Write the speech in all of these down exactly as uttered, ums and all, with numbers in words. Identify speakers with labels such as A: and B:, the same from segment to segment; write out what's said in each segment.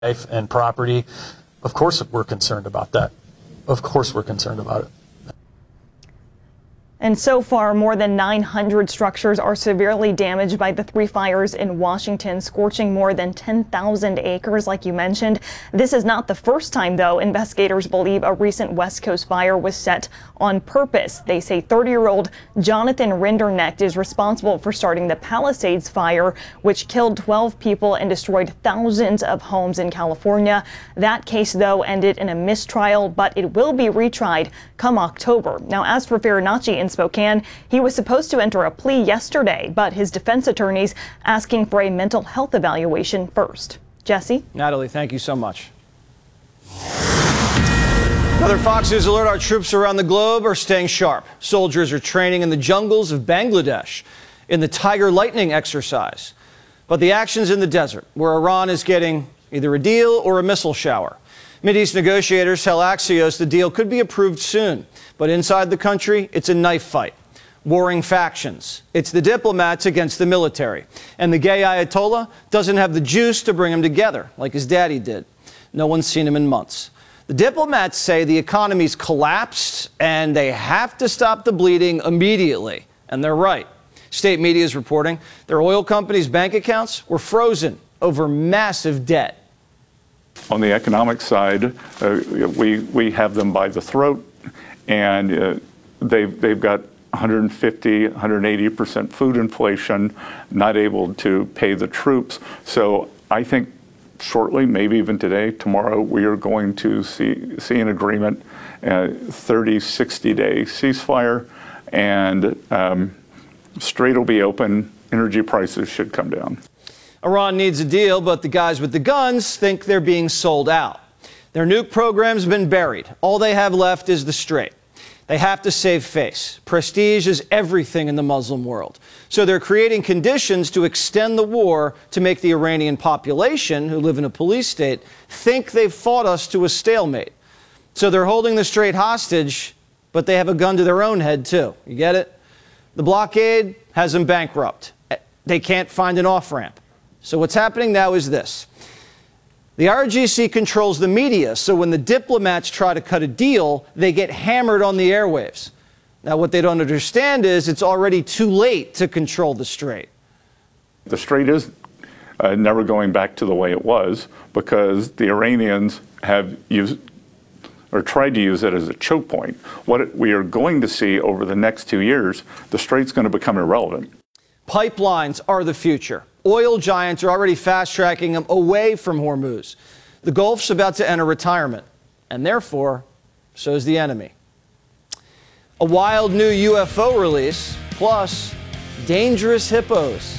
A: life and property. Of course we're concerned about that. Of course we're concerned about it.
B: And so far, more than nine hundred structures are severely damaged by the three fires in Washington, scorching more than ten thousand acres, like you mentioned. This is not the first time, though. Investigators believe a recent West Coast fire was set on purpose. They say thirty-year-old Jonathan Rinderknecht is responsible for starting the Palisades fire, which killed twelve people and destroyed thousands of homes in California. That case, though, ended in a mistrial, but it will be retried come October. Now, as for Farinacci in Spokane, he was supposed to enter a plea yesterday, but his defense attorneys asking for a mental health evaluation first. Jesse?
C: Natalie, thank you so much. Another Fox News alert: our troops around the globe are staying sharp. Soldiers are training in the jungles of Bangladesh in the Tiger Lightning exercise. But the action's in the desert, where Iran is getting either a deal or a missile shower. Mideast negotiators tell Axios the deal could be approved soon. But inside the country, it's a knife fight. Warring factions. It's the diplomats against the military. And the gay Ayatollah doesn't have the juice to bring them together, like his daddy did. No one's seen him in months. The diplomats say the economy's collapsed and they have to stop the bleeding immediately. And they're right. State media is reporting their oil companies' bank accounts were frozen over massive debt.
D: On the economic side, uh, we, we have them by the throat. And uh, they've, they've got one hundred fifty, one hundred eighty percent food inflation, not able to pay the troops. So I think shortly, maybe even today, tomorrow, we are going to see, see an agreement, uh, thirty, sixty day ceasefire, and um, Strait will be open. Energy prices should come down.
C: Iran needs a deal, but the guys with the guns think they're being sold out. Their nuke program's been buried. All they have left is the Strait. They have to save face. Prestige is everything in the Muslim world. So they're creating conditions to extend the war to make the Iranian population, who live in a police state, think they've fought us to a stalemate. So they're holding the Strait hostage, but they have a gun to their own head, too. You get it? The blockade has them bankrupt. They can't find an off-ramp. So what's happening now is this. The R G C controls the media, so when the diplomats try to cut a deal, they get hammered on the airwaves. Now, what they don't understand is it's already too late to control the Strait.
D: The Strait is uh, never going back to the way it was because the Iranians have used or tried to use it as a choke point. What we are going to see over the next two years, the Strait's going to become irrelevant.
C: Pipelines are the future. Oil giants are already fast-tracking them away from Hormuz. The Gulf's about to enter retirement, and therefore, so is the enemy. A wild new U F O release, plus dangerous hippos.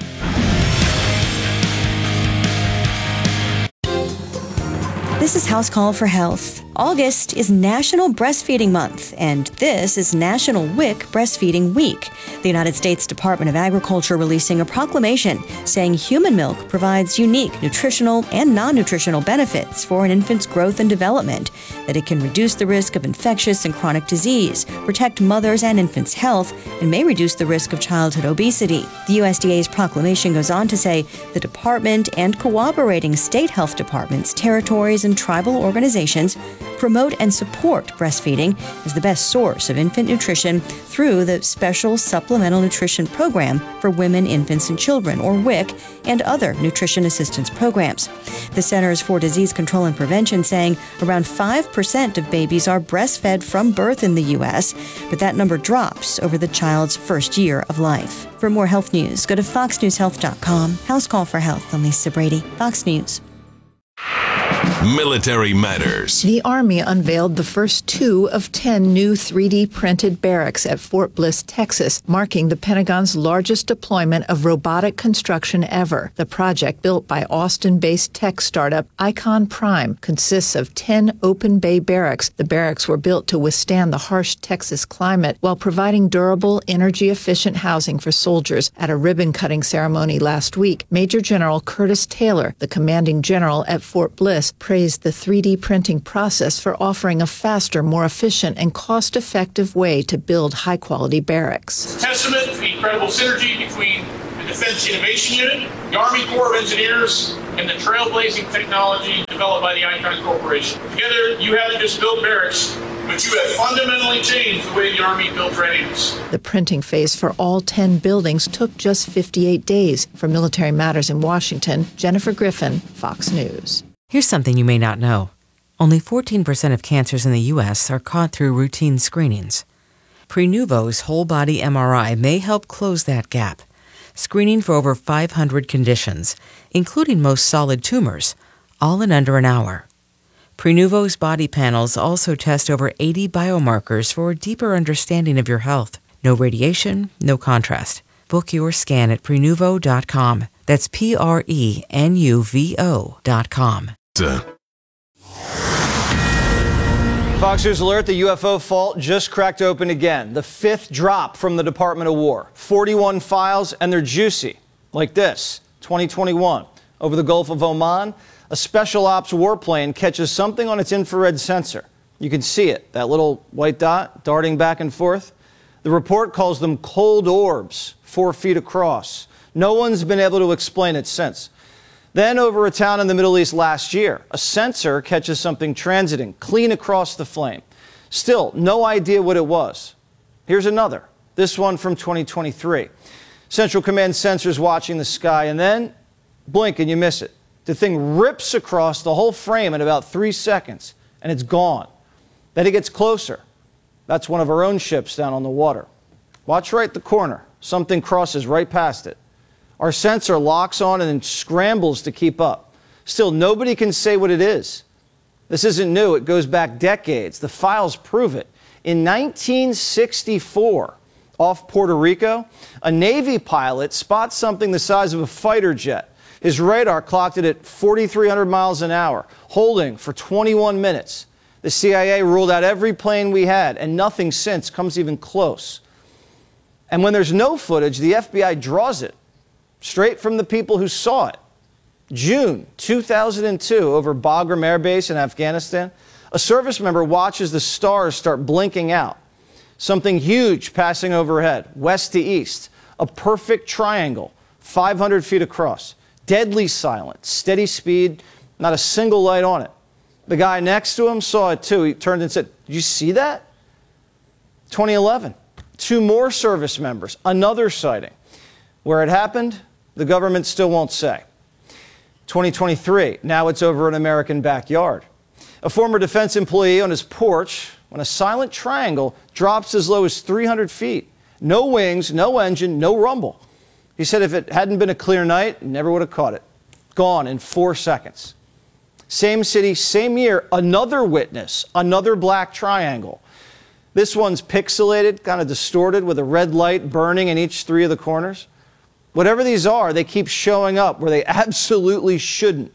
E: This is House Call for Health. August is National Breastfeeding Month, and this is National W I C Breastfeeding Week. The United States Department of Agriculture releasing a proclamation saying human milk provides unique nutritional and non-nutritional benefits for an infant's growth and development, that it can reduce the risk of infectious and chronic disease, protect mothers' and infants' health, and may reduce the risk of childhood obesity. The U S D A's proclamation goes on to say the department and cooperating state health departments, territories, and tribal organizations promote and support breastfeeding as the best source of infant nutrition through the Special Supplemental Nutrition Program for Women, Infants, and Children, or W I C, and other nutrition assistance programs. The Centers for Disease Control and Prevention saying around five percent of babies are breastfed from birth in the U S, but that number drops over the child's first year of life. For more health news, go to fox news health dot com. House Call for Health. I'm Lisa Brady, Fox News.
F: Military Matters.
G: The Army unveiled the first two of ten new three D printed barracks at Fort Bliss, Texas, marking the Pentagon's largest deployment of robotic construction ever. The project, built by Austin-based tech startup Icon Prime, consists of ten open bay barracks. The barracks were built to withstand the harsh Texas climate while providing durable, energy-efficient housing for soldiers. At a ribbon-cutting ceremony last week, Major General Curtis Taylor, the commanding general at Fort Bliss, praised the three D printing process for offering a faster, more efficient, and cost-effective way to build high-quality barracks.
H: It's a testament to the incredible synergy between the
F: Defense Innovation Unit, the Army Corps of Engineers, and the trailblazing technology developed by the Icahn Corporation. Together, you haven't just built barracks, but you have fundamentally changed the way the Army built readiness.
G: The printing phase for all ten buildings took just fifty-eight days. For Military Matters in Washington, Jennifer Griffin, Fox News.
H: Here's something you may not know. Only fourteen percent of cancers in the U S are caught through routine screenings. Prenuvo's whole-body M R I may help close that gap, screening for over five hundred conditions, including most solid tumors, all in under an hour. Prenuvo's body panels also test over eighty biomarkers for a deeper understanding of your health. No radiation, no contrast. Book your scan at prenuvo dot com. That's P R E N U V O dot com.
C: Fox News alert, the U F O vault just cracked open again. The fifth drop from the Department of War. forty-one files, and they're juicy. Like this, twenty twenty-one. Over the Gulf of Oman, a special ops warplane catches something on its infrared sensor. You can see it, that little white dot darting back and forth. The report calls them cold orbs, four feet across. No one's been able to explain it since. Then over a town in the Middle East last year, a sensor catches something transiting clean across the flame. Still, no idea what it was. Here's another, this one from twenty twenty-three. Central Command sensors watching the sky, and then blink and you miss it. The thing rips across the whole frame in about three seconds, and it's gone. Then it gets closer. That's one of our own ships down on the water. Watch right the corner. Something crosses right past it. Our sensor locks on and then scrambles to keep up. Still, nobody can say what it is. This isn't new. It goes back decades. The files prove it. In nineteen sixty-four, off Puerto Rico, a Navy pilot spots something the size of a fighter jet. His radar clocked it at forty-three hundred miles an hour, holding for twenty-one minutes. The C I A ruled out every plane we had, and nothing since comes even close. And when there's no footage, the F B I draws it straight from the people who saw it. June two thousand two, over Bagram Air Base in Afghanistan, a service member watches the stars start blinking out. Something huge passing overhead, west to east, a perfect triangle, five hundred feet across. Deadly silent, steady speed, not a single light on it. The guy next to him saw it too. He turned and said, "Did you see that?" twenty eleven, two more service members, another sighting. Where it happened, the government still won't say. twenty twenty-three, now it's over an American backyard. A former defense employee on his porch when a silent triangle drops as low as three hundred feet. No wings, no engine, no rumble. He said if it hadn't been a clear night, he never would have caught it. Gone in four seconds. Same city, same year, another witness, another black triangle. This one's pixelated, kind of distorted, with a red light burning in each three of the corners. Whatever these are, they keep showing up where they absolutely shouldn't.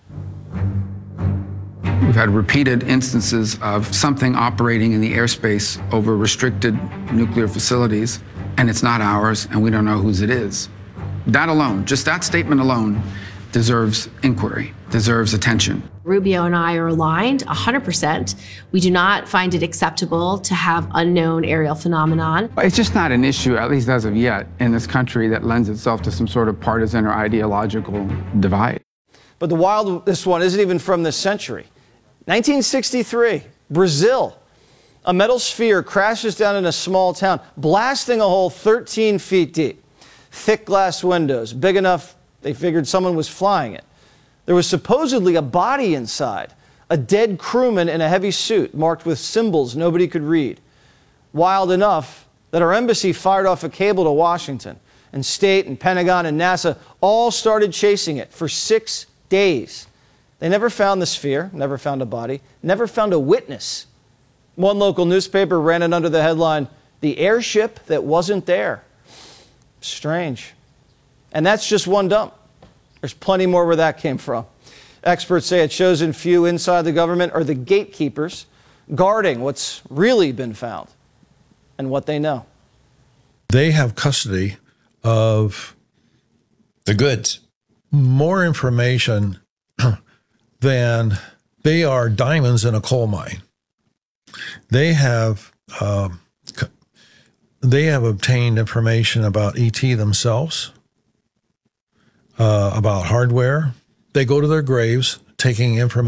I: We've had repeated instances of something operating in the airspace over restricted nuclear facilities, and it's not ours, and we don't know whose it is. That alone, just that statement alone, deserves inquiry, deserves attention.
J: Rubio and I are aligned one hundred percent. We do not find it acceptable to have unknown aerial phenomenon.
I: It's just not an issue, at least as of yet, in this country that lends itself to some sort of partisan or ideological divide.
C: But the wildest one isn't even from this century. nineteen sixty-three, Brazil. A metal sphere crashes down in a small town, blasting a hole thirteen feet deep. Thick glass windows, big enough they figured someone was flying it. There was supposedly a body inside, a dead crewman in a heavy suit marked with symbols nobody could read. Wild enough that our embassy fired off a cable to Washington, and State and Pentagon and NASA all started chasing it for six days. They never found the sphere, never found a body, never found a witness. One local newspaper ran it under the headline, "The airship that wasn't there." Strange. And that's just one dump. There's plenty more where that came from. Experts say it shows in few inside the government are the gatekeepers guarding what's really been found and what they know.
K: They have custody of
L: the goods.
K: More information than they are diamonds in a coal mine. They have um, they have obtained information about E T themselves. uh, about hardware. They go to their graves taking information